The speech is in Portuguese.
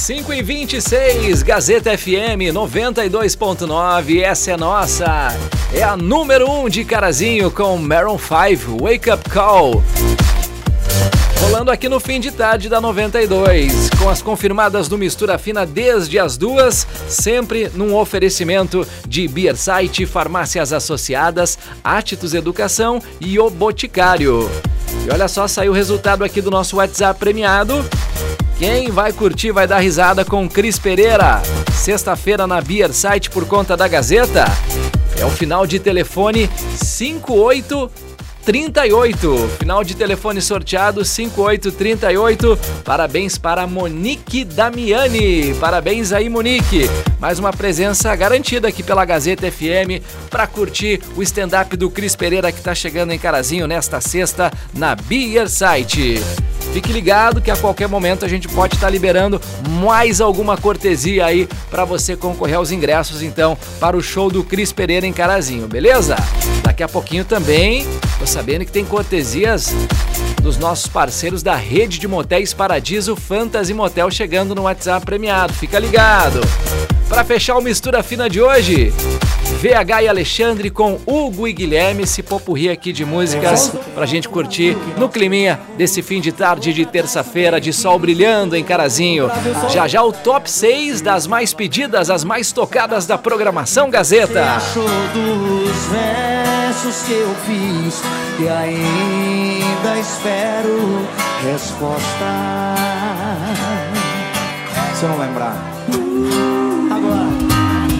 5h26, Gazeta FM 92.9, essa é nossa. É a número 1 de Carazinho com Maroon 5, Wake Up Call. Rolando aqui no fim de tarde da 92, com as confirmadas do Mistura Fina desde as 2, sempre num oferecimento de Beer Site, Farmácias Associadas, Atitus Educação e O Boticário. E olha só, saiu o resultado aqui do nosso WhatsApp premiado. Quem vai curtir vai dar risada com Cris Pereira. Sexta-feira na Beer Site por conta da Gazeta. É o final de telefone 5838. Final de telefone sorteado 5838. Parabéns para Monique Damiani. Parabéns aí, Monique. Mais uma presença garantida aqui pela Gazeta FM para curtir o stand-up do Cris Pereira que está chegando em Carazinho nesta sexta na Beer Site. Fique ligado que a qualquer momento a gente pode estar liberando mais alguma cortesia aí para você concorrer aos ingressos, então, para o show do Cris Pereira em Carazinho, beleza? Daqui a pouquinho também, tô sabendo que tem cortesias dos nossos parceiros da rede de motéis Paradiso Fantasy Motel chegando no WhatsApp premiado. Fica ligado! Para fechar o Mistura Fina de hoje, VH e Alexandre com Hugo e Guilherme, esse popurri aqui de músicas pra gente curtir no climinha desse fim de tarde de terça-feira, de sol brilhando em Carazinho. Já já o top 6 das mais pedidas, as mais tocadas da programação Gazeta. Você achou dos versos que eu fiz e ainda espero resposta. Se eu não lembrar.